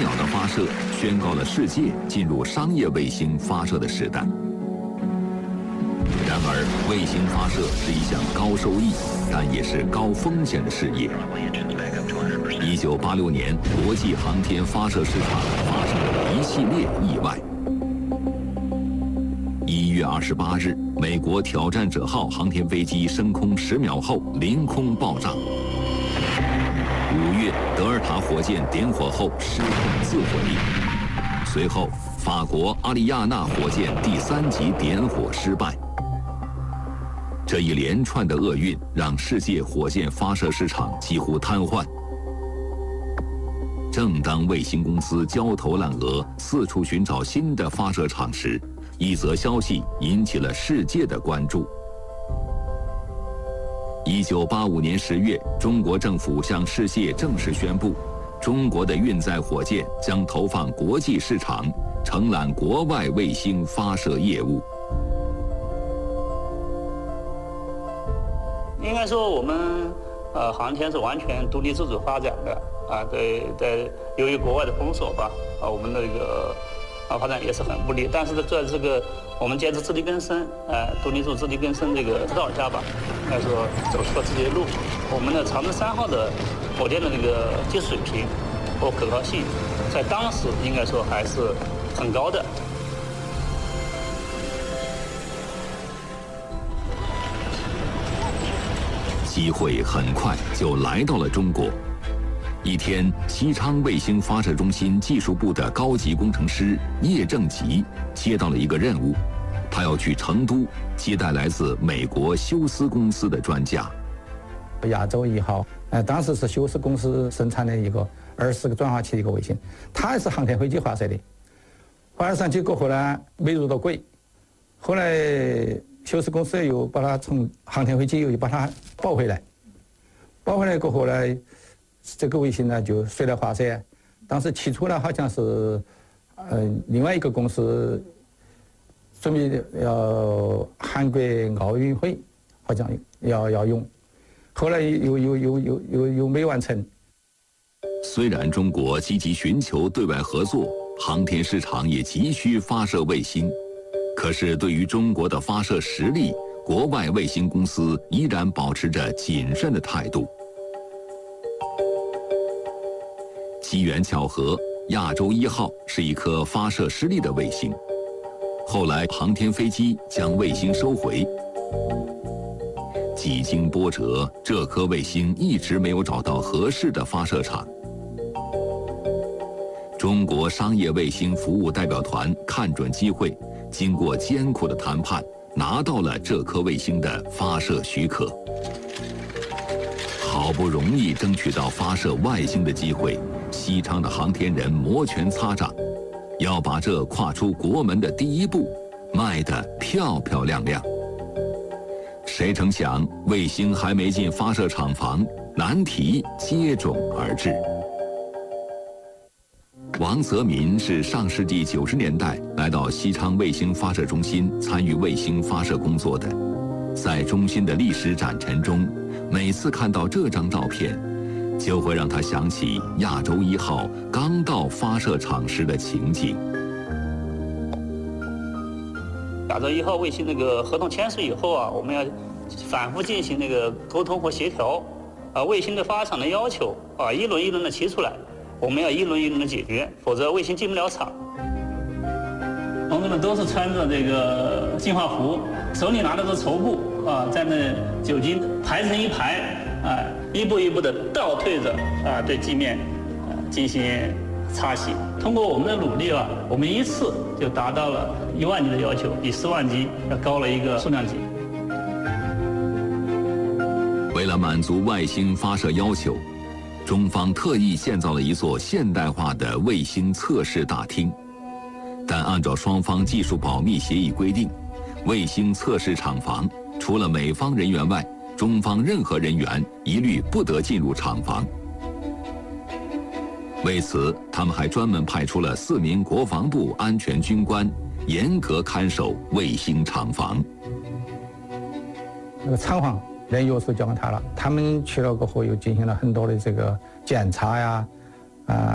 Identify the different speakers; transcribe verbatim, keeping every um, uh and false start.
Speaker 1: 秒的发射，宣告了世界进入商业卫星发射的时代。然而，卫星发射是一项高收益，但也是高风险的事业。一九八六年，国际航天发射市场发生了一系列意外。一月二十八日，美国挑战者号航天飞机升空十秒后凌空爆炸。五月，德尔塔火箭点火后失控自毁。随后，法国阿里亚纳火箭第三级点火失败。这一连串的厄运让世界火箭发射市场几乎瘫痪。正当卫星公司焦头烂额，四处寻找新的发射场时，一则消息引起了世界的关注。一九八五年十月，中国政府向世界正式宣布，中国的运载火箭将投放国际市场，承揽国外卫星发射业务。
Speaker 2: 应该说，我们呃航天是完全独立自主发展的啊，对对，由于国外的封锁吧，啊，我们那个啊发展也是很不利。但是在这个我们坚持自力更生，呃，独立自主、自力更生这个指导下吧，应该说走出了自己的路。我们的长征三号的火箭的那个技术水平和可靠性，在当时应该说还是很高的。
Speaker 1: 机会很快就来到了中国。一天，西昌卫星发射中心技术部的高级工程师叶正吉接到了一个任务，他要去成都接待来自美国休斯公司的专家。
Speaker 3: 亚洲一号，呃，当时是休斯公司生产的一个二十个转化器的一个卫星，它也是航天飞机发射的。发射上去过后呢，没入到轨，后来休斯公司又把它从航天飞机又把它抱回来，抱回来过后呢，这个卫星呢就随了发射。当时起初呢好像是，呃，另外一个公司准备要韩国奥运会好像要要用，后来又又又又又又没完成。
Speaker 1: 虽然中国积极寻求对外合作，航天市场也急需发射卫星。可是，对于中国的发射实力，国外卫星公司依然保持着谨慎的态度。机缘巧合，亚洲一号是一颗发射失利的卫星。后来，航天飞机将卫星收回。几经波折，这颗卫星一直没有找到合适的发射场。中国商业卫星服务代表团看准机会，经过艰苦的谈判，拿到了这颗卫星的发射许可。好不容易争取到发射外星的机会，西昌的航天人摩拳擦掌，要把这跨出国门的第一步迈得漂漂亮亮。谁成想，卫星还没进发射厂房，难题接踵而至。王泽民是上世纪九十年代来到西昌卫星发射中心参与卫星发射工作的，在中心的历史展陈中，每次看到这张照片，就会让他想起亚洲一号刚到发射场时的情景。
Speaker 2: 亚洲一号卫星那个合同签署以后啊，我们要反复进行那个沟通和协调，啊，卫星的发射场的要求啊，一轮一轮的提出来。我们要一轮一轮的解决，否则卫星进不了场。同志们都是穿着这个净化服，手里拿着这绸布啊，在那酒精排成一排啊，一步一步的倒退着啊，对地面啊进行擦洗。通过我们的努力啊，我们一次就达到了一万级的要求，比十万级要高了一个数量级。
Speaker 1: 为了满足外星发射要求，中方特意建造了一座现代化的卫星测试大厅，但按照双方技术保密协议规定，卫星测试厂房除了美方人员外，中方任何人员一律不得进入厂房。为此，他们还专门派出了四名国防部安全军官，严格看守卫星厂房。
Speaker 3: 那个厂房人约束交给他了，他们去了过后又进行了很多的这个检查呀，啊、